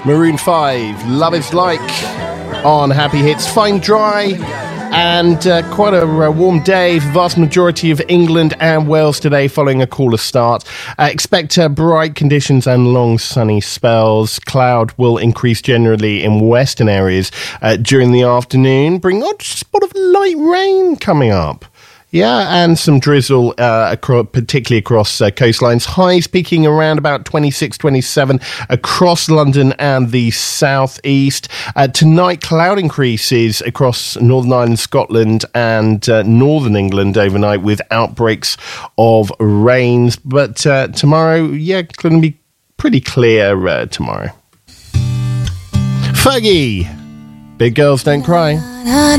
Maroon 5, Love is Like on Happy Hits. Fine dry and quite a warm day for the vast majority of England and Wales today following a cooler start. Expect bright conditions and long sunny spells. Cloud will increase generally in western areas during the afternoon, bringing on just a spot of light rain coming up. Yeah, and some drizzle, particularly across coastlines. Highs peaking around about 26, 27 across London and the southeast. Tonight, cloud increases across Northern Ireland, Scotland and northern England overnight with outbreaks of rains. But tomorrow, going to be pretty clear tomorrow. Fergie, Big Girls Don't Cry.